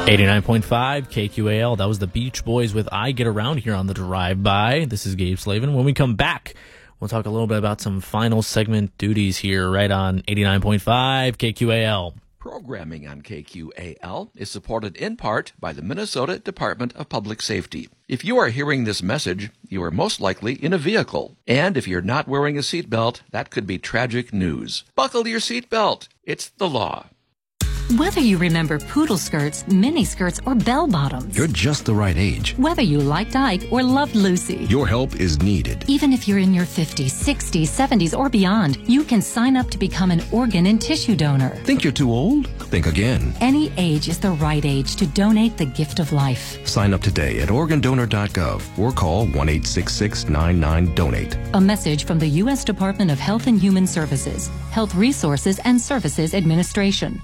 89.5 KQAL. That was the Beach Boys with I Get Around here on the Drive By. This is Gabe Slavin. When we come back, we'll talk a little bit about some final segment duties here right on 89.5 KQAL. Programming on KQAL is supported in part by the Minnesota Department of Public Safety. If you are hearing this message, you are most likely in a vehicle. And if you're not wearing a seatbelt, that could be tragic news. Buckle your seatbelt. It's the law. Whether you remember poodle skirts, mini skirts, or bell bottoms. You're just the right age. Whether you liked Ike or loved Lucy. Your help is needed. Even if you're in your 50s, 60s, 70s, or beyond, you can sign up to become an organ and tissue donor. Think you're too old? Think again. Any age is the right age to donate the gift of life. Sign up today at organdonor.gov or call 1-866-99-DONATE. A message from the U.S. Department of Health and Human Services, Health Resources and Services Administration.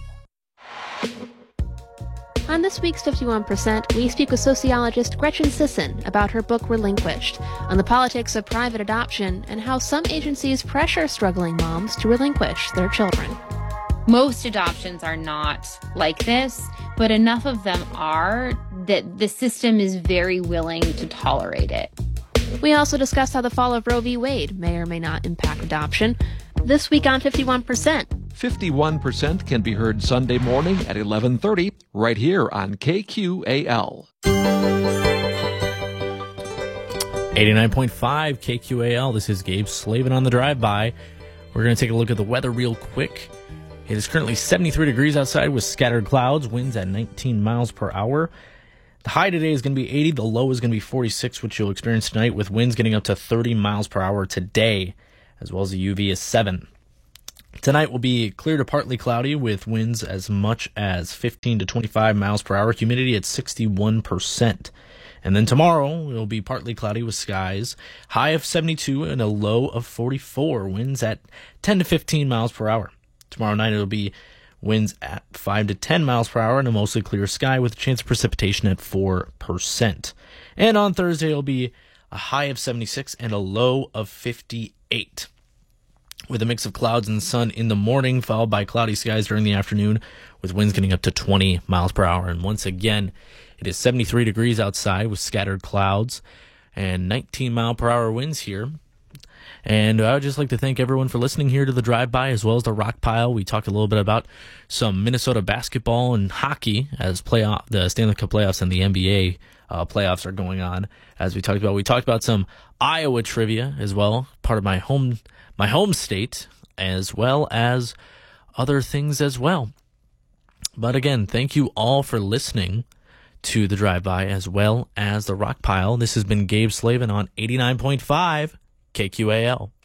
On this week's 51%, we speak with sociologist Gretchen Sisson about her book Relinquished, on the politics of private adoption and how some agencies pressure struggling moms to relinquish their children. Most adoptions are not like this, but enough of them are that the system is very willing to tolerate it. We also discuss how the fall of Roe v. Wade may or may not impact adoption. This week on 51%. 51% can be heard Sunday morning at 11:30 right here on KQAL. 89.5 KQAL. This is Gabe Slavin on the Drive-By. We're going to take a look at the weather real quick. It is currently 73 degrees outside with scattered clouds, winds at 19 miles per hour. The high today is going to be 80. The low is going to be 46, which you'll experience tonight with winds getting up to 30 miles per hour today, as well as the UV is 7. Tonight will be clear to partly cloudy with winds as much as 15 to 25 miles per hour, humidity at 61%. And then tomorrow it will be partly cloudy with skies, high of 72 and a low of 44, winds at 10 to 15 miles per hour. Tomorrow night it will be winds at 5 to 10 miles per hour and a mostly clear sky with a chance of precipitation at 4%. And on Thursday it will be a high of 76 and a low of 58. With a mix of clouds and sun in the morning, followed by cloudy skies during the afternoon, with winds getting up to 20 miles per hour. And once again, it is 73 degrees outside with scattered clouds and 19 mile per hour winds here. And I would just like to thank everyone for listening here to the Drive-By as well as the Rock Pile. We talked a little bit about some Minnesota basketball and hockey as the Stanley Cup playoffs and the NBA playoffs are going on. As we talked about some Iowa trivia as well, part of my home state, as well as other things as well. But again, thank you all for listening to the Drive-By as well as the Rock Pile. This has been Gabe Slavin on 89.5 KQAL.